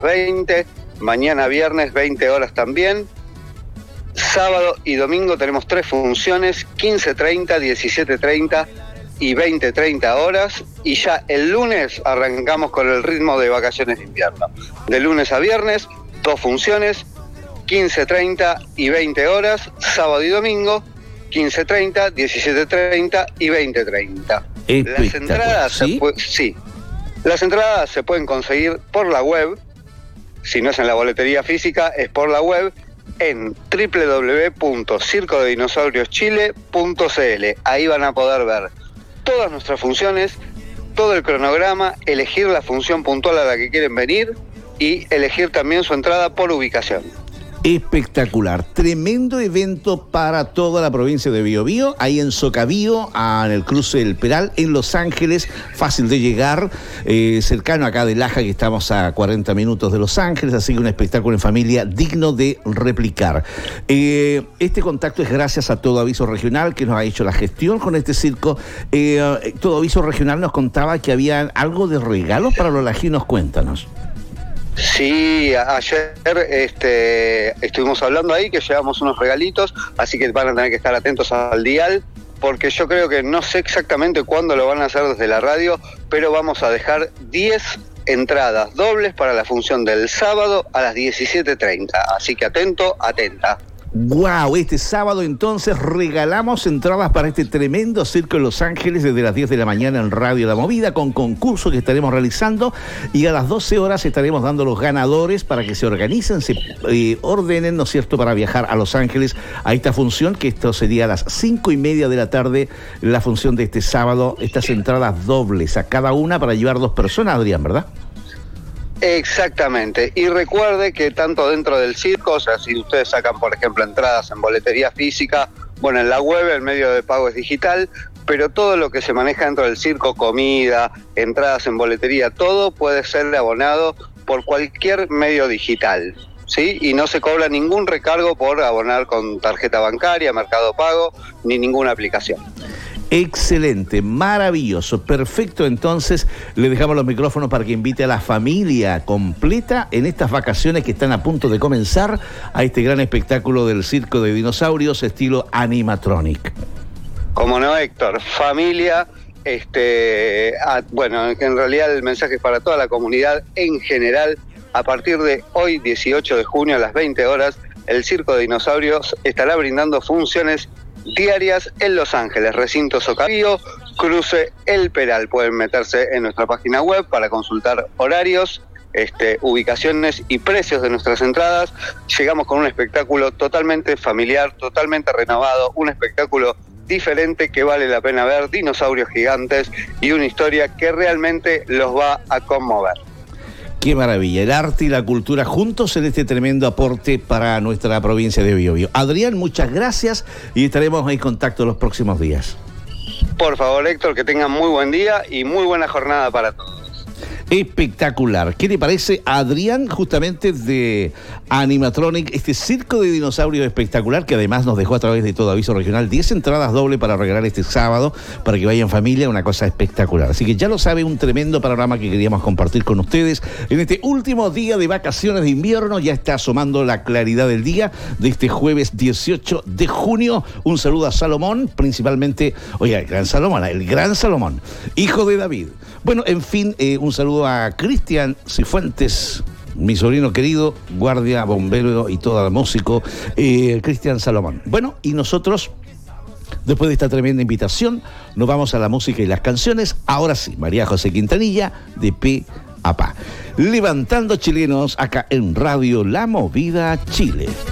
20, mañana viernes 20 horas también. Sábado y domingo tenemos 3 funciones, 15:30, 17:30 y 20:30 horas. Y ya el lunes arrancamos con el ritmo de vacaciones de invierno. De lunes a viernes, 2 funciones, 15:30 y 20 horas, sábado y domingo, 15:30, 17:30 y 20:30. Las entradas, ¿sí? Las entradas se pueden conseguir por la web. Si no es en la boletería física, es por la web en www.circodinosaurioschile.cl. Ahí van a poder ver todas nuestras funciones, todo el cronograma, elegir la función puntual a la que quieren venir y elegir también su entrada por ubicación. Espectacular, tremendo evento para toda la provincia de Biobío, ahí en Socabío, en el cruce del Peral, en Los Ángeles, fácil de llegar, cercano acá de Laja, que estamos a 40 minutos de Los Ángeles, así que un espectáculo en familia digno de replicar. Este contacto es gracias a Todo Aviso Regional, que nos ha hecho la gestión con este circo. Todo Aviso Regional nos contaba que había algo de regalos para los lajinos, cuéntanos. Sí, ayer estuvimos hablando ahí que llevamos unos regalitos, así que van a tener que estar atentos al dial, porque yo creo que no sé exactamente cuándo lo van a hacer desde la radio, pero vamos a dejar 10 entradas dobles para la función del sábado a las 17:30, así que atento, atenta. ¡Wow! Este sábado entonces regalamos entradas para este tremendo circo en Los Ángeles desde las 10 de la mañana en Radio La Movida, con concurso que estaremos realizando, y a las 12 horas estaremos dando los ganadores para que se organicen, se ordenen, ¿no es cierto?, para viajar a Los Ángeles a esta función, que esto sería a las 5:30 de la tarde, la función de este sábado. Estas entradas dobles a cada una para llevar 2 personas, Adrián, ¿verdad? Exactamente, y recuerde que tanto dentro del circo, o sea, si ustedes sacan, por ejemplo, entradas en boletería física, bueno, en la web el medio de pago es digital, pero todo lo que se maneja dentro del circo, comida, entradas en boletería, todo puede ser abonado por cualquier medio digital, ¿sí? Y no se cobra ningún recargo por abonar con tarjeta bancaria, Mercado Pago, ni ninguna aplicación. Excelente, maravilloso, perfecto. Entonces le dejamos los micrófonos para que invite a la familia completa en estas vacaciones que están a punto de comenzar a este gran espectáculo del circo de dinosaurios estilo animatronic. Como no, Héctor, familia, bueno, en realidad el mensaje es para toda la comunidad en general. A partir de hoy, 18 de junio a las 20 horas, el Circo de Dinosaurios estará brindando funciones diarias en Los Ángeles, recinto Socabío, cruce El Peral. Pueden meterse en nuestra página web para consultar horarios, ubicaciones y precios de nuestras entradas. Llegamos con un espectáculo totalmente familiar, totalmente renovado, un espectáculo diferente que vale la pena ver, dinosaurios gigantes y una historia que realmente los va a conmover. Qué maravilla, el arte y la cultura juntos en este tremendo aporte para nuestra provincia de Biobío. Adrián, muchas gracias y estaremos en contacto los próximos días. Por favor, Héctor, que tengan muy buen día y muy buena jornada para todos. Espectacular. ¿Qué le parece, Adrián, justamente de Animatronic, este circo de dinosaurios espectacular, que además nos dejó a través de Todo Aviso Regional 10 entradas doble para regalar este sábado, para que vayan familia, una cosa espectacular. Así que ya lo sabe, un tremendo panorama que queríamos compartir con ustedes en este último día de vacaciones de invierno. Ya está asomando la claridad del día de este jueves 18 de junio. Un saludo a Salomón, principalmente, oiga, el gran Salomón, hijo de David. Bueno, en fin, un saludo a Cristian Cifuentes, mi sobrino querido, guardia, bombero y todo el músico, Cristian Salomón. Bueno, y nosotros, después de esta tremenda invitación, nos vamos a la música y las canciones. Ahora sí, María José Quintanilla, de P a Pa. Levantando chilenos, acá en Radio La Movida Chile.